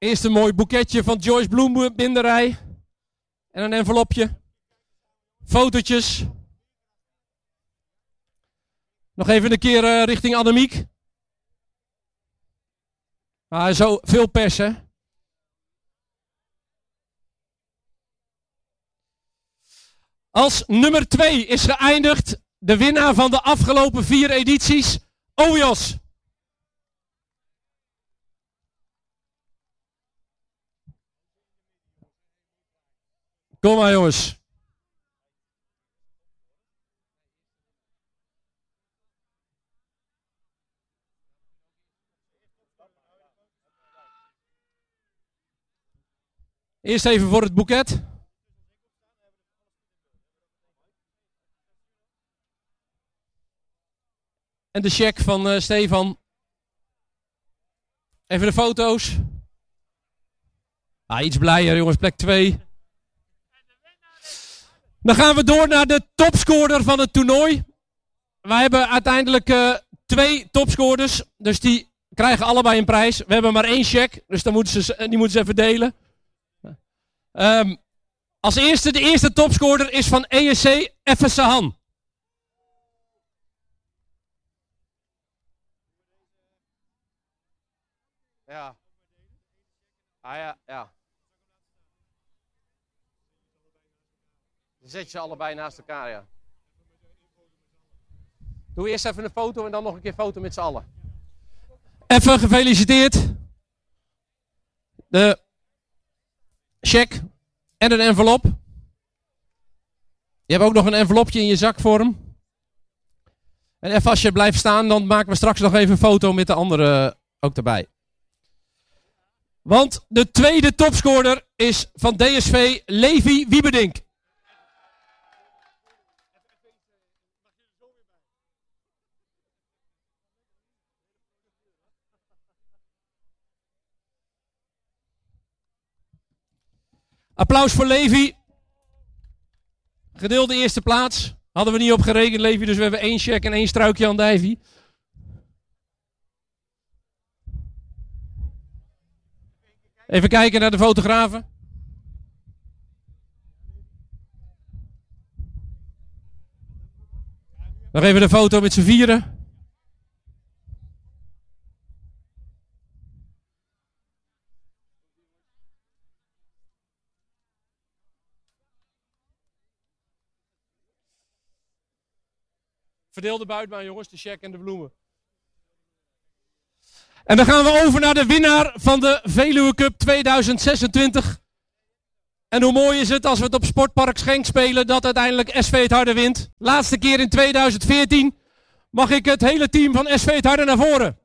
Eerst een mooi boeketje van Joyce Bloembinderij. En een envelopje. Fotootjes. Nog even een keer richting Annemiek. Zo veel pers, hè. Als nummer 2 is geëindigd de winnaar van de afgelopen 4 edities, Ovios. Kom maar, jongens. Eerst even voor het boeket. En de check van Stefan. Even de foto's. Iets blijer, jongens, plek 2. Dan gaan we door naar de topscorer van het toernooi. Wij hebben uiteindelijk 2 topscorers. Dus die krijgen allebei een prijs. We hebben maar 1 check. Dus dan die moeten ze even delen. Als eerste, de eerste topscorer is van ESC Efesahan. Ja. Ja. Dan zet je ze allebei naast elkaar, ja. Doe eerst even een foto en dan nog een keer foto met z'n allen. Even gefeliciteerd. De check en een envelop. Je hebt ook nog een envelopje in je zak voor hem. En even als je blijft staan, dan maken we straks nog even een foto met de andere ook erbij. Want de tweede topscorer is van DSV Levi Wieberdink. Applaus voor Levi. Gedeelde eerste plaats. Hadden we niet op gerekend, Levi, dus we hebben 1 check en 1 struikje aan Dijvie. Even kijken naar de fotografen. Nog even de foto met z'n vieren. Verdeel de buitbaan, jongens, de check en de bloemen. En dan gaan we over naar de winnaar van de Veluwe Cup 2026. En hoe mooi is het als we het op Sportpark Schenk spelen dat uiteindelijk SV Het Harde wint. Laatste keer in 2014 mag ik het hele team van SV Het Harde naar voren.